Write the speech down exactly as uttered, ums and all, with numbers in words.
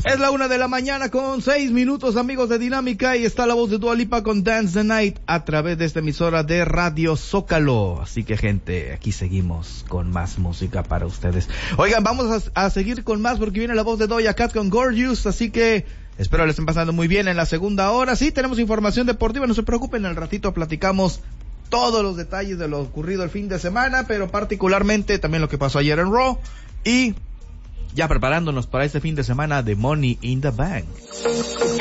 Es la una de la mañana con seis minutos, amigos de Dinámica, y está la voz de Dua Lipa con Dance the Night a través de esta emisora de Radio Zócalo. Así que, gente, aquí seguimos con más música para ustedes. Oigan, vamos a, a seguir con más porque viene la voz de Doja Cat con Gorgeous, así que espero le estén pasando muy bien en la segunda hora. Sí, tenemos información deportiva, no se preocupen, al ratito platicamos todos los detalles de lo ocurrido el fin de semana, pero particularmente también lo que pasó ayer en Raw y ya preparándonos para este fin de semana de Money in the Bank.